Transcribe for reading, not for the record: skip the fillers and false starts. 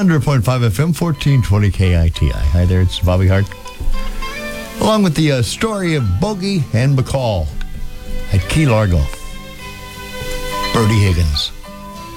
100.5 FM, 1420 KITI. Hi there, it's Bobby Hart. Along with the story of Bogey and McCall at Key Largo. Bertie Higgins.